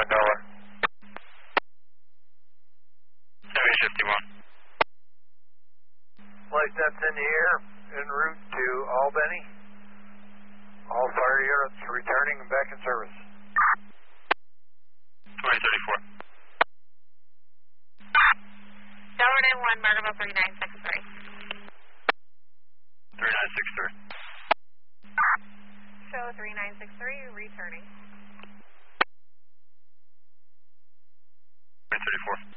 Delaware. Heavy 51. Flight that's in the air en route to Albany. All fire units returning and back in service. 2034. Delaware 91, Margaret 3963. 3963. Show 3963, returning. 2034.